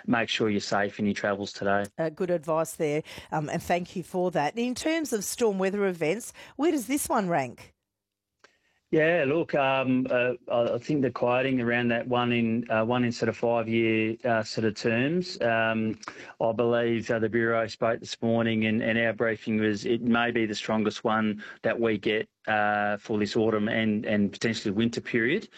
make sure you're safe in your travels today. Good advice there, and thank you for that. In terms of storm weather events, where does this one rank? Yeah, look, I think the quoting around that one in sort of 5 year sort of terms. I believe the Bureau spoke this morning, and our briefing was it may be the strongest one that we get for this autumn and potentially winter period.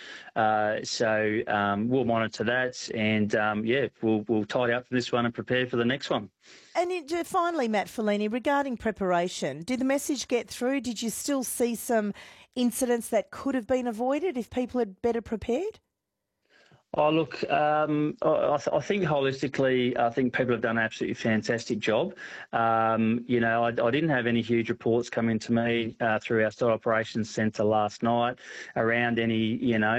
So we'll monitor that, and we'll tidy up for this one and prepare for the next one. And finally, Matt Fellini, regarding preparation, did the message get through? Did you still see some incidents that could have been avoided if people had better prepared? Oh, look, I think holistically, I think people have done an absolutely fantastic job. I didn't have any huge reports come into me through our Site Operations Centre last night around any,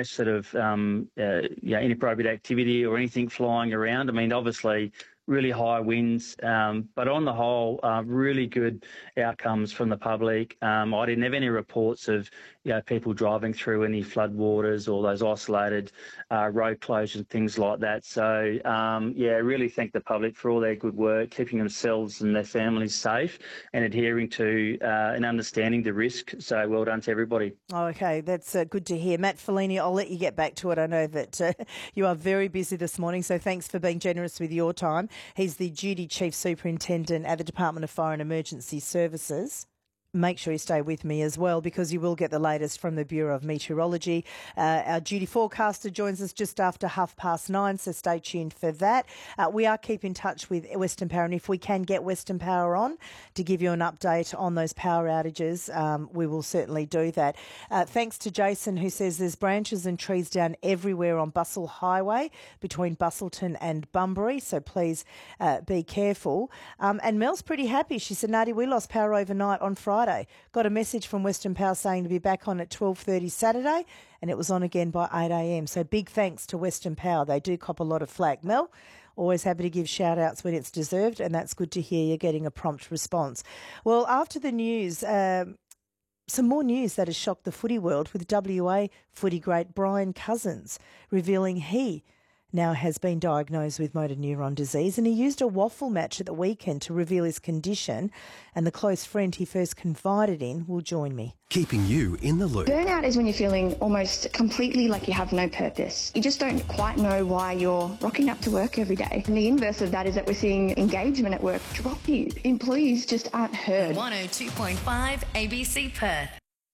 inappropriate activity or anything flying around. I mean, obviously, really high winds, but on the whole, really good outcomes from the public. I didn't have any reports of people driving through any floodwaters or those isolated road closures and things like that. So, really thank the public for all their good work, keeping themselves and their families safe and adhering to and understanding the risk. So well done to everybody. Okay, that's good to hear. Matt Fellini, I'll let you get back to it. I know that you are very busy this morning, so thanks for being generous with your time. He's the Duty Chief Superintendent at the Department of Fire and Emergency Services. Make sure you stay with me as well, because you will get the latest from the Bureau of Meteorology. Our duty forecaster joins us just after 9:30, so stay tuned for that. We are keeping in touch with Western Power, and if we can get Western Power on to give you an update on those power outages, we will certainly do that. Thanks to Jason, who says there's branches and trees down everywhere on Bustle Highway between Bustleton and Bunbury, so please be careful. And Mel's pretty happy. She said, Nadi, we lost power overnight on Friday. Got a message from Western Power saying to be back on at 12:30 Saturday, and it was on again by 8 a.m. So big thanks to Western Power. They do cop a lot of flack. Mel, always happy to give shout-outs when it's deserved, and that's good to hear you're getting a prompt response. Well, after the news, some more news that has shocked the footy world, with WA footy great Brian Cousins revealing he now has been diagnosed with motor neuron disease, and he used a waffle match at the weekend to reveal his condition, and the close friend he first confided in will join me. Keeping you in the loop. Burnout is when you're feeling almost completely like you have no purpose. You just don't quite know why you're rocking up to work every day. And the inverse of that is that we're seeing engagement at work drop. Employees just aren't heard. 102.5 ABC Perth.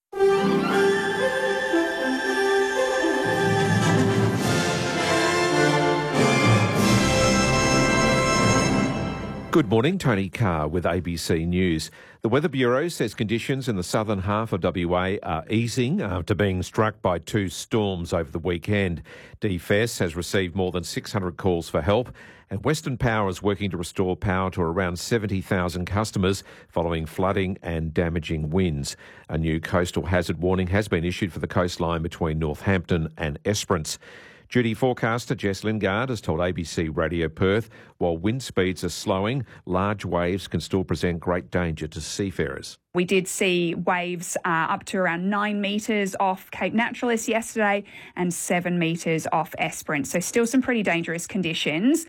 Good morning, Tony Carr with ABC News. The Weather Bureau says conditions in the southern half of WA are easing after being struck by 2 storms over the weekend. DFS has received more than 600 calls for help, and Western Power is working to restore power to around 70,000 customers following flooding and damaging winds. A new coastal hazard warning has been issued for the coastline between Northampton and Esperance. Duty forecaster Jess Lingard has told ABC Radio Perth, while wind speeds are slowing, large waves can still present great danger to seafarers. We did see waves up to around 9 metres off Cape Naturalist yesterday and 7 metres off Esperance, so still some pretty dangerous conditions.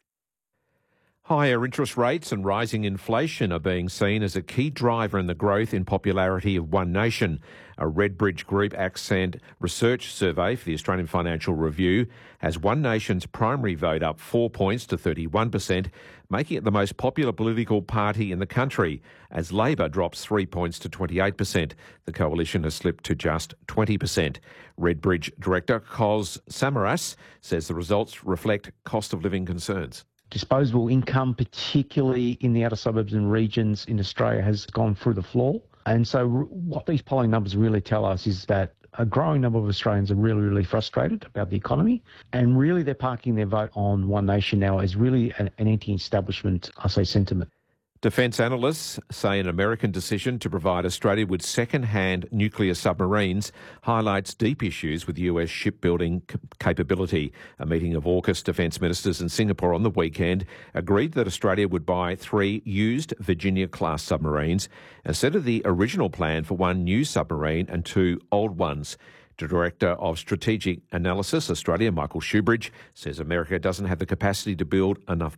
Higher interest rates and rising inflation are being seen as a key driver in the growth in popularity of One Nation. A Redbridge Group Accent research survey for the Australian Financial Review has One Nation's primary vote up 4 points to 31%, making it the most popular political party in the country, as Labor drops 3 points to 28%. The coalition has slipped to just 20%. Redbridge Director Kos Samaras says the results reflect cost of living concerns. Disposable income, particularly in the outer suburbs and regions in Australia, has gone through the floor. And so what these polling numbers really tell us is that a growing number of Australians are really, really frustrated about the economy. And really they're parking their vote on One Nation now as really an anti-establishment, sentiment. Defence analysts say an American decision to provide Australia with second-hand nuclear submarines highlights deep issues with US shipbuilding capability. A meeting of AUKUS defence ministers in Singapore on the weekend agreed that Australia would buy 3 used Virginia-class submarines instead of the original plan for 1 new submarine and 2 old ones. The Director of Strategic Analysis Australia, Michael Shoebridge, says America doesn't have the capacity to build enough